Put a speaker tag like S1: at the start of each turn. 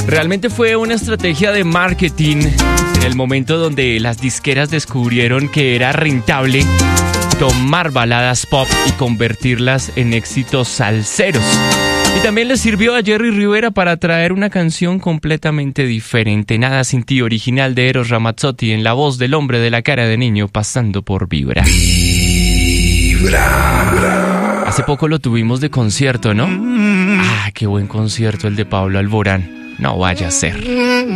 S1: Realmente fue una estrategia de marketing en el momento donde las disqueras descubrieron que era rentable tomar baladas pop y convertirlas en éxitos salseros. Y también le sirvió a Jerry Rivera para traer una canción completamente diferente. Nada sin ti, original de Eros Ramazzotti, en la voz del hombre de la cara de niño, pasando por Vibra. Vibra. Hace poco lo tuvimos de concierto, ¿no? Ah, qué buen concierto el de Pablo Alborán. No vaya a ser.